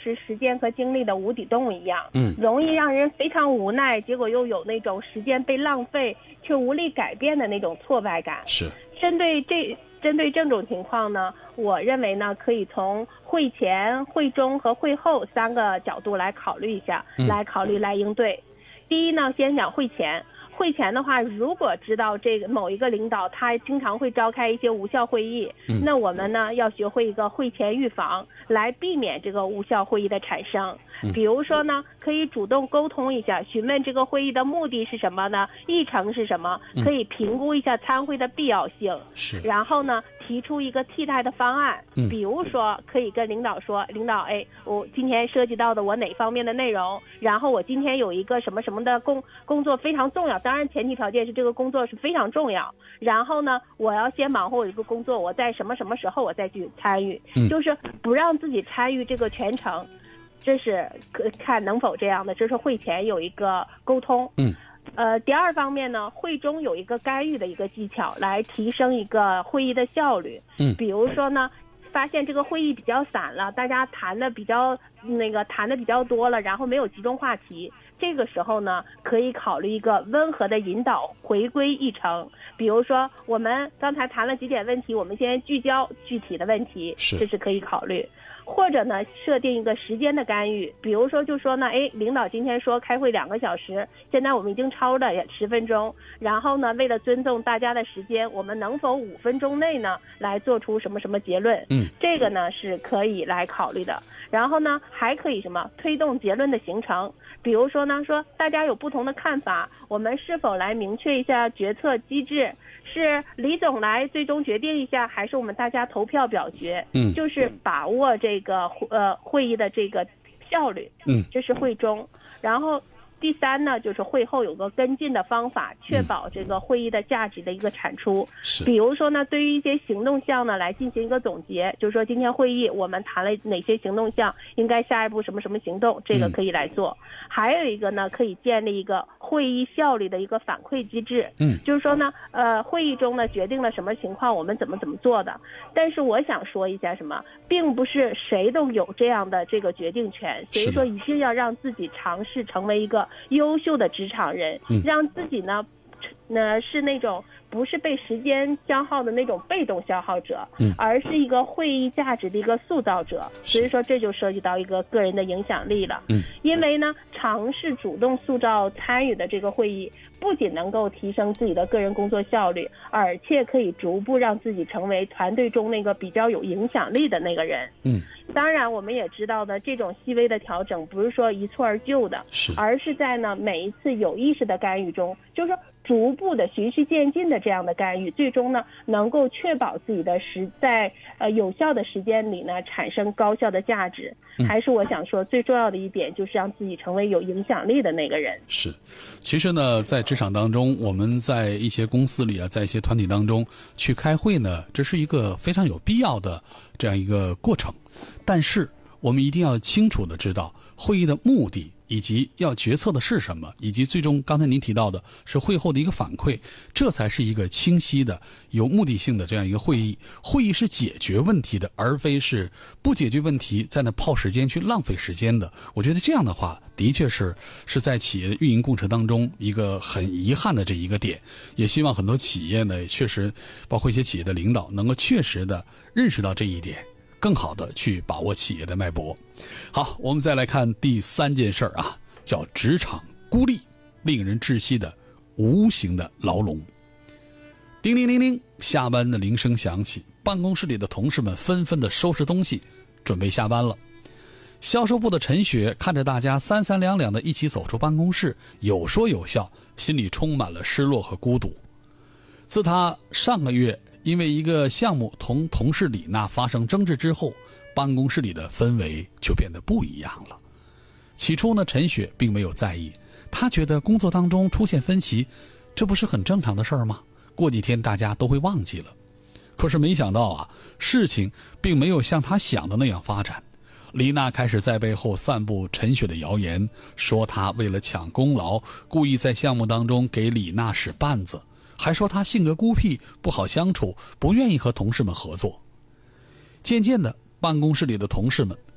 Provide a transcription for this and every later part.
是时间和精力的无底洞一样，容易让人非常无奈，结果又有那种时间被浪费却无力改变的那种挫败感。 是针对这种情况呢，我认为呢，可以从会前、会中和会后3个角度来考虑一下，来应对。第一呢，先讲会前。会前的话，如果知道这个某一个领导他经常会召开一些无效会议，那我们呢要学会一个会前预防，来避免这个无效会议的产生。比如说呢，可以主动沟通一下，询问这个会议的目的是什么呢？议程是什么？可以评估一下参会的必要性。 是。 然后呢，提出一个替代的方案。比如说，可以跟领导说，领导，我今天涉及到的我哪方面的内容，然后我今天有一个什么什么的工作非常重要，当然前提条件是这个工作是非常重要。然后呢，我要先忙活我一个工作，我在什么时候我再去参与，就是不让自己参与这个全程。这是看能否这样的，这是会前有一个沟通。第二方面呢，会中有一个干预的一个技巧，来提升一个会议的效率。比如说呢，发现这个会议比较散了，大家谈的比较多了，然后没有集中话题。这个时候呢，可以考虑一个温和的引导，回归议程。比如说，我们刚才谈了几点问题，我们先聚焦具体的问题，这是可以考虑。或者呢，设定一个时间的干预，比如说就说呢，领导今天说开会2个小时，现在我们已经超了10分钟，然后呢，为了尊重大家的时间，我们能否5分钟内呢来做出什么什么结论？这个呢是可以来考虑的。然后呢，还可以推动结论的形成。比如说呢，说大家有不同的看法，我们是否来明确一下决策机制？是李总来最终决定一下，还是我们大家投票表决？就是把握这个会议的这个效率。这是会中。然后第3呢，就是会后有个跟进的方法，确保这个会议的价值的一个产出。比如说呢，对于一些行动项呢来进行一个总结，就是说今天会议我们谈了哪些行动项，应该下一步什么什么行动，这个可以来做。还有一个呢，可以建立一个会议效率的一个反馈机制。就是说呢，会议中呢决定了什么情况，我们怎么做的。但是我想说一下并不是谁都有这样的这个决定权，所以说一定要让自己尝试成为一个优秀的职场人，让自己呢是那种不是被时间消耗的那种被动消耗者，而是一个会议价值的一个塑造者。所以说这就涉及到一个个人的影响力了。因为呢，尝试主动塑造参与的这个会议，不仅能够提升自己的个人工作效率，而且可以逐步让自己成为团队中那个比较有影响力的那个人。当然我们也知道的，这种细微的调整不是说一蹴而就的，而是在呢每一次有意识的干预中，就是说逐步的循序渐进的这样的干预，最终呢能够确保自己的在有效的时间里呢产生高效的价值。还是我想说最重要的一点，就是让自己成为有影响力的那个人。 是，其实呢，在职场当中，我们在一些公司里啊，在一些团体当中去开会呢，这是一个非常有必要的这样一个过程。但是我们一定要清楚的知道会议的目的，以及要决策的是什么，以及最终刚才您提到的是会后的一个反馈，这才是一个清晰的有目的性的这样一个会议。会议是解决问题的，而非是不解决问题在那泡时间去浪费时间的。我觉得这样的话的确是在企业的运营过程当中一个很遗憾的这一个点。也希望很多企业呢，确实包括一些企业的领导能够确实的认识到这一点，更好的去把握企业的脉搏。好，我们再来看第3件事啊，叫职场孤立，令人窒息的无形的牢笼。叮铃铃铃，下班的铃声响起，办公室里的同事们纷纷的收拾东西，准备下班了。销售部的陈雪看着大家三三两两的一起走出办公室，有说有笑，心里充满了失落和孤独。自他上个月因为一个项目同同事李娜发生争执之后，办公室里的氛围就变得不一样了。起初呢，陈雪并没有在意，她觉得工作当中出现分歧，这不是很正常的事儿吗？过几天大家都会忘记了。可是没想到啊，事情并没有像她想的那样发展。李娜开始在背后散布陈雪的谣言，说她为了抢功劳，故意在项目当中给李娜使绊子，还说她性格孤僻，不好相处，不愿意和同事们合作。渐渐的，办公室里的同事们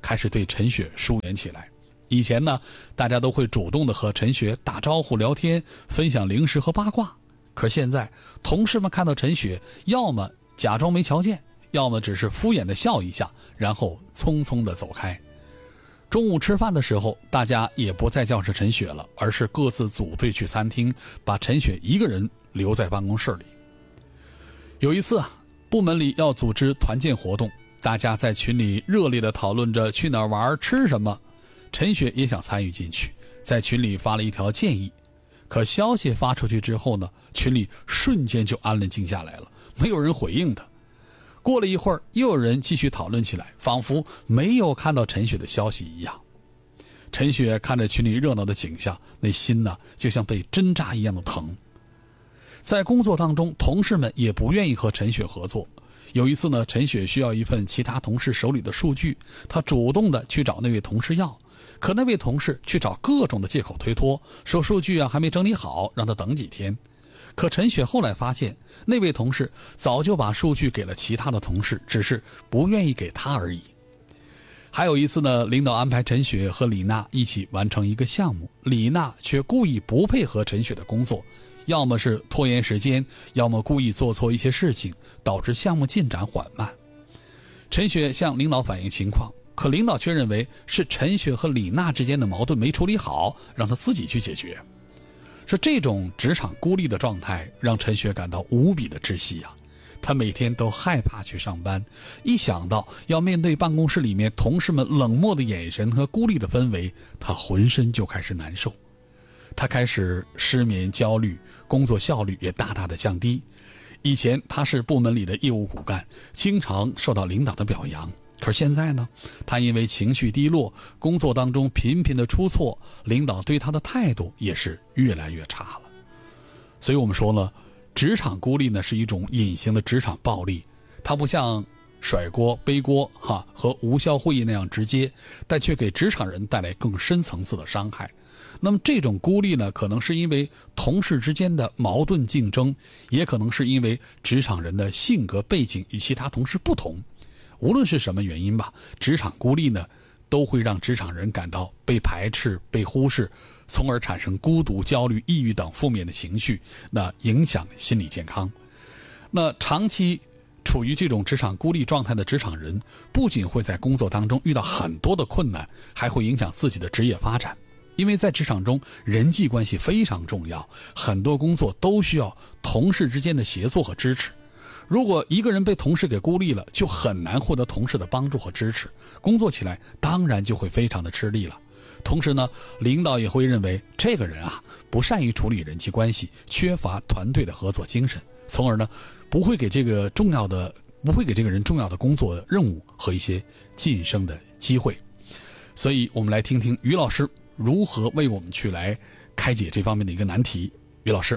开始对陈雪疏远起来。以前呢，大家都会主动的和陈雪打招呼、聊天、分享零食和八卦。可是现在，同事们看到陈雪，要么假装没瞧见，要么只是敷衍的笑一下，然后匆匆的走开。中午吃饭的时候，大家也不再叫是陈雪了，而是各自组队去餐厅，把陈雪一个人留在办公室里。有一次啊，部门里要组织团建活动，大家在群里热烈地讨论着去哪儿玩、吃什么。陈雪也想参与进去，在群里发了一条建议。可消息发出去之后呢，群里瞬间就安静下来了，没有人回应他。过了一会儿，又有人继续讨论起来，仿佛没有看到陈雪的消息一样。陈雪看着群里热闹的景象，那心呢就像被针扎一样的疼。在工作当中，同事们也不愿意和陈雪合作。有一次呢，陈雪需要一份其他同事手里的数据，她主动的去找那位同事要，可那位同事去找各种的借口推脱，说数据还没整理好，让他等几天。可陈雪后来发现，那位同事早就把数据给了其他的同事，只是不愿意给他而已。还有一次呢，领导安排陈雪和李娜一起完成一个项目，李娜却故意不配合陈雪的工作，要么是拖延时间，要么故意做错一些事情，导致项目进展缓慢。陈雪向领导反映情况，可领导却认为是陈雪和李娜之间的矛盾没处理好，让她自己去解决。说这种职场孤立的状态让陈雪感到无比的窒息啊！她每天都害怕去上班，一想到要面对办公室里面同事们冷漠的眼神和孤立的氛围，她浑身就开始难受。她开始失眠、焦虑，工作效率也大大的降低。以前她是部门里的业务骨干，经常受到领导的表扬。可是现在呢，他因为情绪低落，工作当中频频的出错，领导对他的态度也是越来越差了。所以我们说了，职场孤立呢是一种隐形的职场暴力，它不像甩锅、背锅和无效会议那样直接，但却给职场人带来更深层次的伤害。那么这种孤立呢，可能是因为同事之间的矛盾竞争，也可能是因为职场人的性格背景与其他同事不同。无论是什么原因吧，职场孤立呢，都会让职场人感到被排斥、被忽视，从而产生孤独、焦虑、抑郁等负面的情绪，那影响心理健康。那长期处于这种职场孤立状态的职场人，不仅会在工作当中遇到很多的困难，还会影响自己的职业发展。因为在职场中，人际关系非常重要，很多工作都需要同事之间的协作和支持。如果一个人被同事给孤立了，就很难获得同事的帮助和支持，工作起来当然就会非常的吃力了。同时呢，领导也会认为这个人啊不善于处理人际关系，缺乏团队的合作精神，从而呢不会给这个人重要的工作任务和一些晋升的机会。所以我们来听听于老师如何为我们去来开解这方面的一个难题。于老师。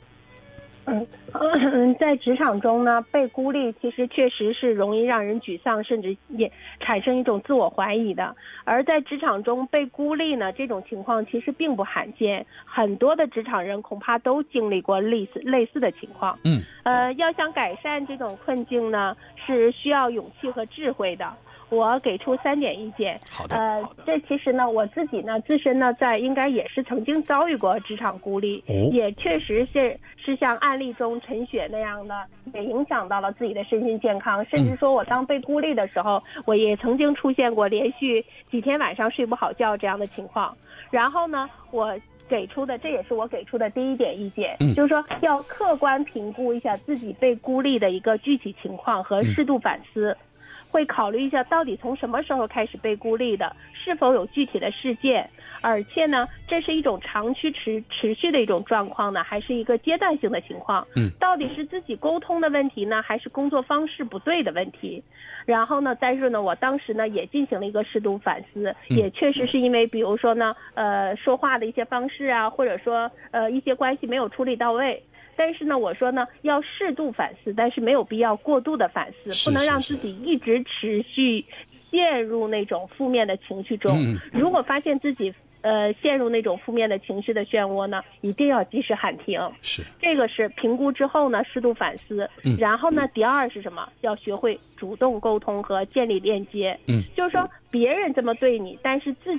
在职场中呢，被孤立其实确实是容易让人沮丧，甚至也产生一种自我怀疑的。而在职场中被孤立呢，这种情况其实并不罕见，很多的职场人恐怕都经历过类似的情况。要想改善这种困境呢，是需要勇气和智慧的。我给出3点意见。 好的。 这其实呢，我自己呢自身呢在应该也是曾经遭遇过职场孤立，也确实是像案例中陈雪那样的，也影响到了自己的身心健康，甚至说我当被孤立的时候，我也曾经出现过连续几天晚上睡不好觉这样的情况。然后呢，这也是我给出的第1点意见，就是说要客观评估一下自己被孤立的一个具体情况和适度反思。会考虑一下到底从什么时候开始被孤立的，是否有具体的事件，而且呢，这是一种长期持续的一种状况呢，还是一个阶段性的情况？到底是自己沟通的问题呢，还是工作方式不对的问题？然后呢，但是呢，我当时呢也进行了一个适度反思，也确实是因为比如说呢，说话的一些方式啊，或者说一些关系没有处理到位。但是呢，我说呢，要适度反思，但是没有必要过度的反思，不能让自己一直持续陷入那种负面的情绪中。如果发现自己陷入那种负面的情绪的漩涡呢，一定要及时喊停。 是， 这个是评估之后呢，适度反思。然后呢，第二是什么？要学会主动沟通和建立链接。就是说别人这么对你，但是自己